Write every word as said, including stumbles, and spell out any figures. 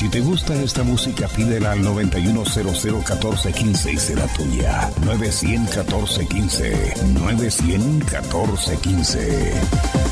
Si te gusta esta música, pídela al noventa y uno cero cero catorce quince y será tuya. nueve cero cero catorce quince. nueve cero cero catorce quince.